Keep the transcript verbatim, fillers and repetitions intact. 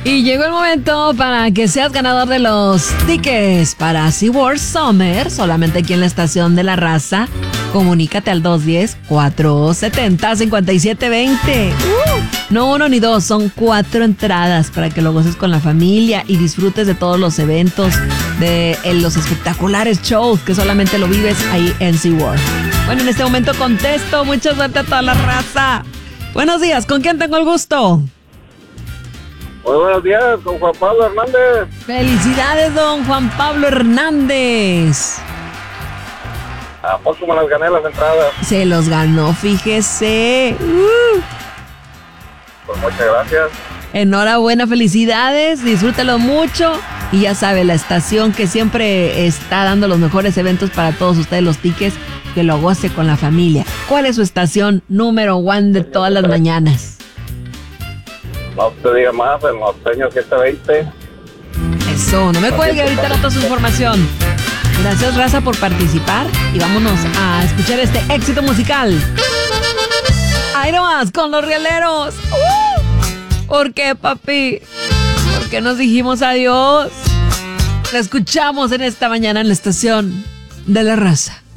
Y llegó el momento para que seas ganador de los tickets para SeaWorld Summer, solamente aquí en la estación de La Raza. Comunícate al dos uno cero, cuatro siete cero, cinco siete dos cero. Uh, no uno ni dos, son cuatro entradas para que lo goces con la familia y disfrutes de todos los eventos, de en los espectaculares shows que solamente lo vives ahí en SeaWorld. Bueno, en este momento contesto. Mucha suerte a toda la raza. Buenos días, ¿con quién tengo el gusto? Muy buenos días, con Juan Pablo Hernández. Felicidades, don Juan Pablo Hernández. ¿A poco me las gané las entradas? Se los ganó, fíjese. Uh. Pues muchas gracias. Enhorabuena, felicidades, disfrútalo mucho. Y ya sabe, la estación que siempre está dando los mejores eventos para todos ustedes, los tickets, que lo goce con la familia. ¿Cuál es su estación número one de todas las mañanas? No te diga más, el norteño siete veinte. Eso, no me cuelgue, ahorita anoto su información. Gracias, raza, por participar. Y vámonos a escuchar este éxito musical. Ahí nomás, con los rieleros. ¡Uh! ¿Por qué, papi? ¿Por qué nos dijimos adiós? La escuchamos en esta mañana en la estación de La Raza.